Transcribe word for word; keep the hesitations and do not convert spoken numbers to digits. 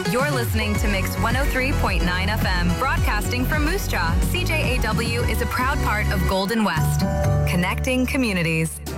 You're listening to Mix one oh three point nine F M, broadcasting from Moose Jaw. C J A W is a proud part of Golden West, connecting communities.